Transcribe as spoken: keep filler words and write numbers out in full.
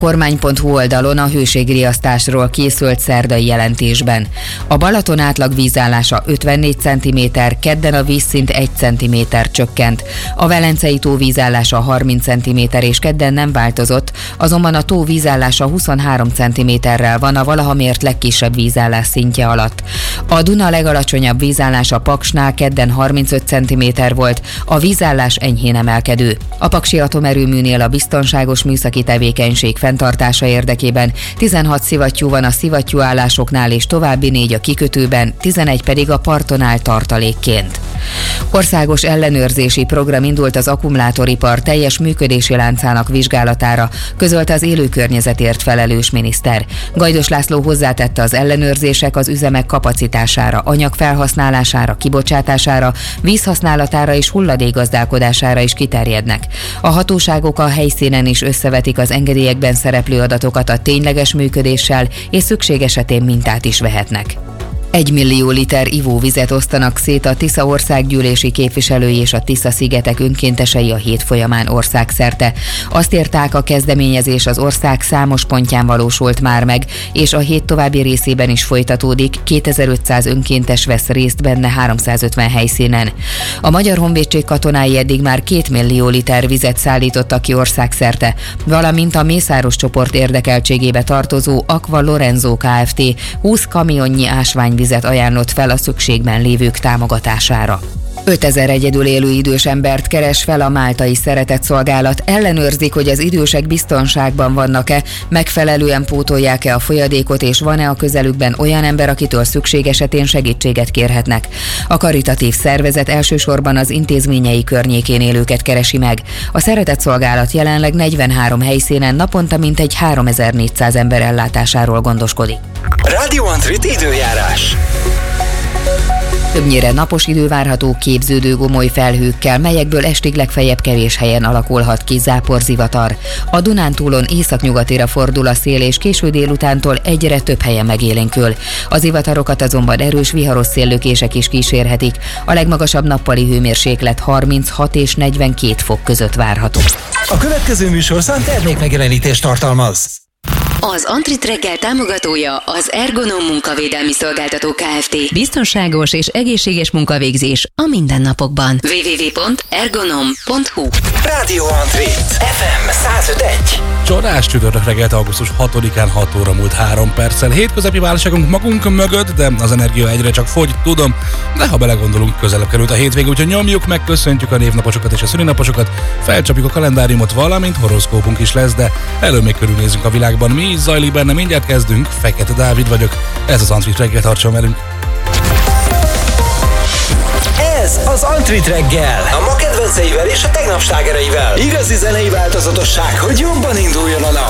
Kormány pont hu oldalon a hőségriasztásról készült szerdai jelentésben. A Balaton átlag vízállása ötvennégy centiméter, kedden a vízszint egy centiméter csökkent. A Velencei tó vízállása harminc centiméter és kedden nem változott, azonban a tó vízállása huszonhárom centiméterrel van a valaha mért legkisebb vízállás szintje alatt. A Duna legalacsonyabb vízállása Paksnál kedden harmincöt centiméter volt, a vízállás enyhén emelkedő. A paksi atomerőműnél a biztonságos műszaki tevékenység fenntartása érdekében tizenhat szivattyú van a szivattyúállásoknál és további négy a kikötőben, tizenegy pedig a parton áll tartalékként. Országos ellenőrzési program indult az akkumulátoripar teljes működési láncának vizsgálatára, közölte az élőkörnyezetért felelős miniszter. Gajdos László hozzátette, az ellenőrzések az üzemek kapacitására, anyagfelhasználására, kibocsátására, vízhasználatára és hulladékgazdálkodására is kiterjednek. A hatóságok a helyszínen is összevetik az engedélyekben szereplő adatokat a tényleges működéssel, és szükség esetén mintát is vehetnek. Egy millió liter ivóvizet osztanak szét a Tisza országgyűlési képviselői és a Tisza-szigetek önkéntesei a hét folyamán országszerte. Azt írták, a kezdeményezés az ország számos pontján valósult már meg, és a hét további részében is folytatódik, kétezer-ötszáz önkéntes vesz részt benne háromszázötven helyszínen. A Magyar Honvédség katonái eddig már két millió liter vizet szállítottak ki országszerte, valamint a Mészáros csoport érdekeltségébe tartozó Aqua Lorenzo Kft. húsz kamionnyi ásvány vizet ajánlott fel a szükségben lévők támogatására. ötezer egyedül élő idős embert keres fel a máltai szeretetszolgálat. Ellenőrzik, hogy az idősek biztonságban vannak-e, megfelelően pótolják-e a folyadékot, és van-e a közelükben olyan ember, akitől szükség esetén segítséget kérhetnek. A karitatív szervezet elsősorban az intézményei környékén élőket keresi meg. A szeretetszolgálat jelenleg negyvenhárom helyszínen naponta mintegy háromezer-négyszáz ember ellátásáról gondoskodik. Radio Antrit időjárás. Többnyire napos idő várható képződő gomoly felhőkkel, melyekből estig legfeljebb kevés helyen alakulhat ki záporzivatar. A Dunántúlon északnyugatira fordul a szél, és késő délutántól egyre több helyen megélénkül. Az zivatarokat azonban erős viharos széllökések is kísérhetik. A legmagasabb nappali hőmérséklet harminchat és negyvenkét fok között várható. A következő műsorszám termékmegjelenítést tartalmaz. Az Antrit reggel támogatója az Ergonom munkavédelmi szolgáltató Kft. Biztonságos és egészséges munkavégzés a mindennapokban. double-u double-u double-u pont ergonom pont hu Radio Antrit ef em száz öt egy. Csodás csütörtök reggelt augusztus hatodikán hat óra múlt három perccel. Hétköznapi válságunk magunk mögött, de az energia egyre csak fogy, tudom, de ha belegondolunk, közelebb került a hétvége, úgyhogy nyomjuk meg, köszöntjük a névnaposokat és a szülinaposokat, felcsapjuk a kalendáriumot, valamint horoszkópunk is lesz, de előbb még körülnézünk a világban, mi is zajlik benne, mindjárt kezdünk. Fekete Dávid vagyok, ez az Antrit reggel, tartson velünk! Ez az Antrit reggel, a ma kedvenceivel és a tegnap slágereivel. Igazi zenei változatosság, hogy jobban induljon a nap.